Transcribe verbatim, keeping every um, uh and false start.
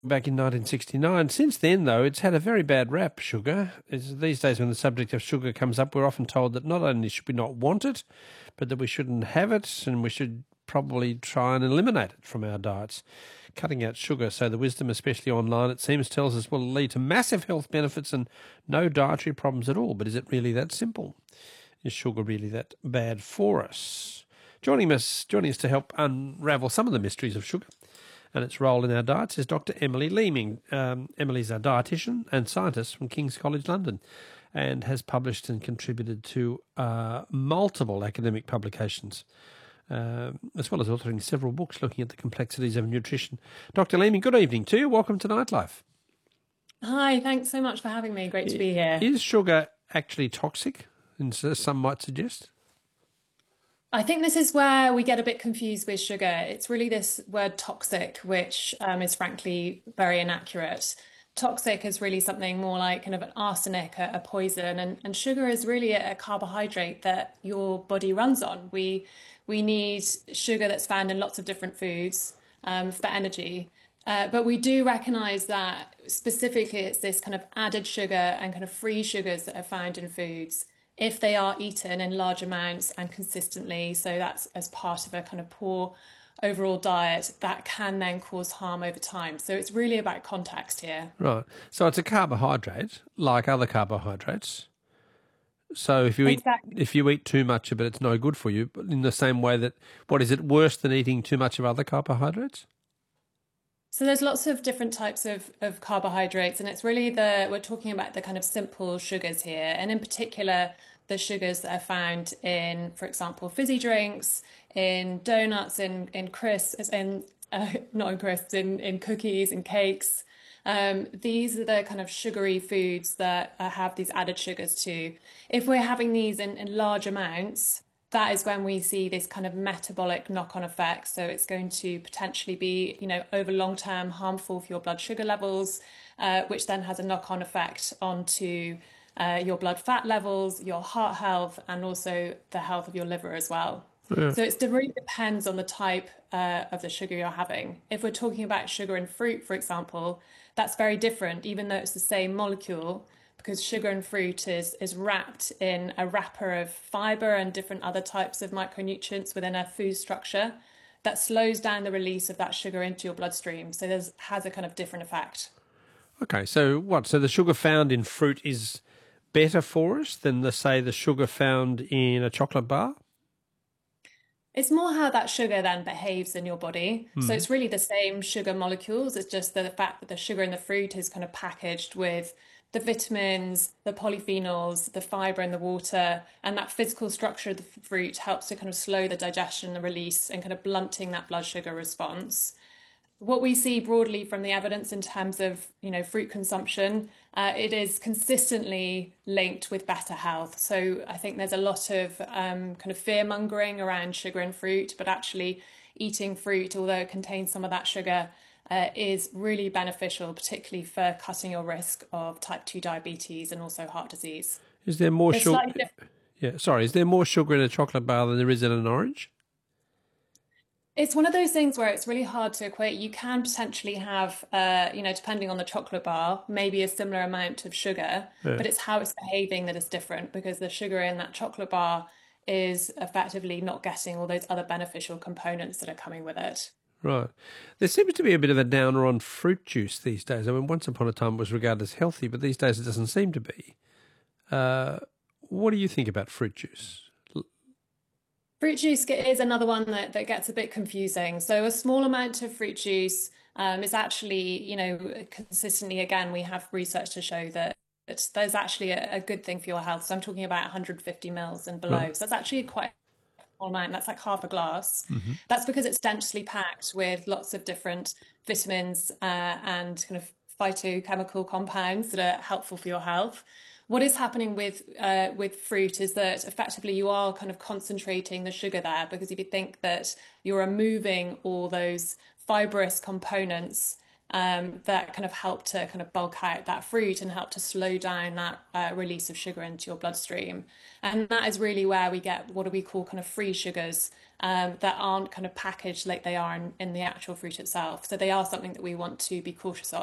back in nineteen sixty-nine. Since then, though, it's had a very bad rap, sugar. It's, these days when the subject of sugar comes up, we're often told that not only should we not want it, but that we shouldn't have it and we should probably try and eliminate it from our diets. Cutting out sugar, so the wisdom, especially online, it seems, tells us will lead to massive health benefits and no dietary problems at all. But is it really that simple? Is sugar really that bad for us? Joining us, joining us to help unravel some of the mysteries of sugar and its role in our diets is Doctor Emily Leeming. Um, Emily's a dietitian and scientist from King's College London and has published and contributed to uh, multiple academic publications, uh, as well as authoring several books looking at the complexities of nutrition. Doctor Leeming, good evening to you. Welcome to Nightlife. Hi, thanks so much for having me. Great to be here. Is sugar actually toxic, as some might suggest? I think this is where we get a bit confused with sugar. It's really this word toxic, which um, is frankly very inaccurate. Toxic is really something more like kind of an arsenic, a, a poison, and, and sugar is really a, a carbohydrate that your body runs on. We we need sugar that's found in lots of different foods um, for energy. Uh, but we do recognise that specifically it's this kind of added sugar and kind of free sugars that are found in foods if they are eaten in large amounts and consistently. So that's as part of a kind of poor overall diet that can then cause harm over time. So it's really about context here. Right. So it's a carbohydrate like other carbohydrates. So if you Exactly. eat if you eat too much of it, it's no good for you. But in the same way that, what is it, worse than eating too much of other carbohydrates? So there's lots of different types of, of carbohydrates, and it's really the, we're talking about the kind of simple sugars here, and in particular, the sugars that are found in, for example, fizzy drinks, in donuts, in, in crisps, in, uh, not in crisps, in, in cookies and cakes. Um, these are the kind of sugary foods that uh, have these added sugars too. If we're having these in, in large amounts, that is when we see this kind of metabolic knock-on effect. So it's going to potentially be, you know, over long term harmful for your blood sugar levels, uh, which then has a knock-on effect onto uh, your blood fat levels, your heart health, and also the health of your liver as well. Yeah. So it really depends on the type uh, of the sugar you're having. If we're talking about sugar in fruit, for example, that's very different, even though it's the same molecule, because sugar and fruit is, is wrapped in a wrapper of fiber and different other types of micronutrients within a food structure that slows down the release of that sugar into your bloodstream. So there's has a kind of different effect. Okay, so what? So the sugar found in fruit is better for us than, the, say, the sugar found in a chocolate bar? It's more how that sugar then behaves in your body. So Mm. it's really the same sugar molecules. It's just the fact that the sugar in the fruit is kind of packaged with the vitamins, the polyphenols, the fiber in the water, and that physical structure of the fruit helps to kind of slow the digestion, the release, and kind of blunting that blood sugar response. What we see broadly from the evidence in terms of, you know, fruit consumption, uh, it is consistently linked with better health. So I think there's a lot of um, kind of fear mongering around sugar and fruit, but actually eating fruit, although it contains some of that sugar, uh, is really beneficial, particularly for cutting your risk of type two diabetes and also heart disease. Is there more It's sugar? slightly different. Yeah, sorry. Is there more sugar in a chocolate bar than there is in an orange? It's one of those things where it's really hard to equate. You can potentially have, uh, you know, depending on the chocolate bar, maybe a similar amount of sugar, Yeah. but it's how it's behaving that is different because the sugar in that chocolate bar is effectively not getting all those other beneficial components that are coming with it. Right. There seems to be a bit of a downer on fruit juice these days. I mean, once upon a time it was regarded as healthy, but these days it doesn't seem to be. Uh, what do you think about fruit juice? Fruit juice is another one that, that gets a bit confusing. So a small amount of fruit juice um, is actually, you know, consistently, again, we have research to show that it's, there's actually a, a good thing for your health. So I'm talking about one hundred fifty mils and Right. below. So that's actually quite a small amount. That's like half a glass. Hmm. That's because it's densely packed with lots of different vitamins uh, and kind of phytochemical compounds that are helpful for your health. What is happening with uh, with fruit is that effectively you are kind of concentrating the sugar there because if you think that you're removing all those fibrous components um, that kind of help to kind of bulk out that fruit and help to slow down that uh, release of sugar into your bloodstream. And that is really where we get what do we call kind of free sugars um, that aren't kind of packaged like they are in, in the actual fruit itself. So they are something that we want to be cautious of.